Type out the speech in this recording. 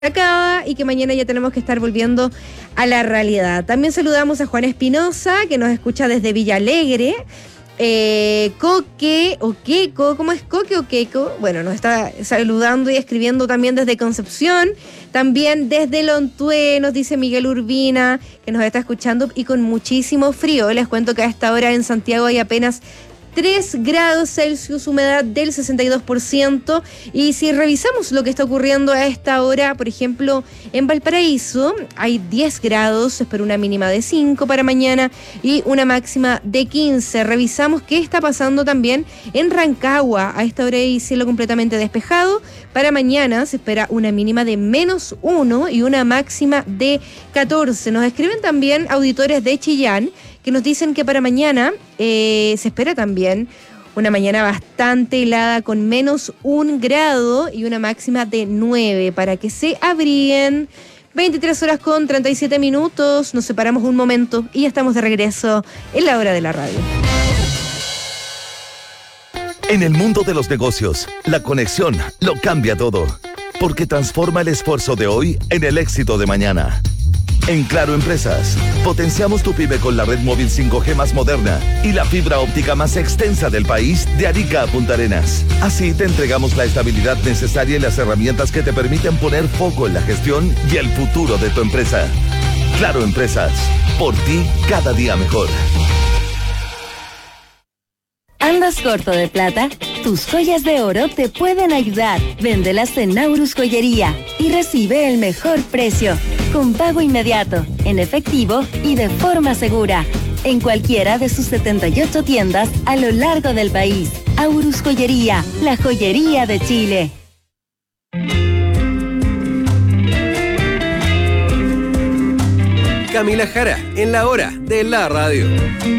acaba y que mañana ya tenemos que estar volviendo a la realidad. También saludamos a Juan Espinosa, que nos escucha desde Villa Alegre. Coque o Queco, ¿cómo es Coque o Queco? Bueno, nos está saludando y escribiendo también desde Concepción, también desde Lontué, nos dice Miguel Urbina, que nos está escuchando y con muchísimo frío. Les cuento que a esta hora en Santiago hay apenas 3 grados Celsius, humedad del 62%, y si revisamos lo que está ocurriendo a esta hora, por ejemplo, en Valparaíso hay 10 grados, se espera una mínima de 5 para mañana y una máxima de 15. Revisamos qué está pasando también en Rancagua, a esta hora hay cielo completamente despejado, para mañana se espera una mínima de -1 y una máxima de 14. Nos escriben también auditores de Chillán, que nos dicen que para mañana se espera también una mañana bastante helada con -1 grado y una máxima de 9, para que se abriguen. 23 horas con 37 minutos, nos separamos un momento y ya estamos de regreso en la hora de la radio. En el mundo de los negocios, la conexión lo cambia todo, porque transforma el esfuerzo de hoy en el éxito de mañana. En Claro Empresas, potenciamos tu pyme con la red móvil 5G más moderna y la fibra óptica más extensa del país, de Arica a Punta Arenas. Así te entregamos la estabilidad necesaria y las herramientas que te permiten poner foco en la gestión y el futuro de tu empresa. Claro Empresas, por ti cada día mejor. ¿Andas corto de plata? Tus joyas de oro te pueden ayudar. Véndelas en Naurus Joyería y recibe el mejor precio, con pago inmediato, en efectivo y de forma segura, en cualquiera de sus 78 tiendas a lo largo del país. Aurus Joyería, la joyería de Chile. Camila Jara, en la hora de la radio.